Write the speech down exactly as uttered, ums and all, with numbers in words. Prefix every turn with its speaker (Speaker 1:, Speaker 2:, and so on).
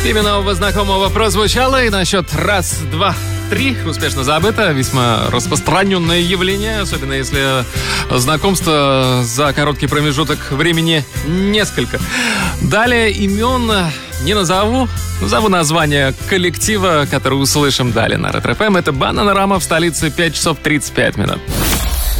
Speaker 1: Имя нового знакомого прозвучало, и насчет раз, два, три успешно забыто. Весьма распространенное явление, особенно если знакомство за короткий промежуток времени несколько. Далее имен не назову, назову название коллектива, который услышим далее на Ретро эф эм. Это Бананарама в столице, пять часов тридцать пять минут.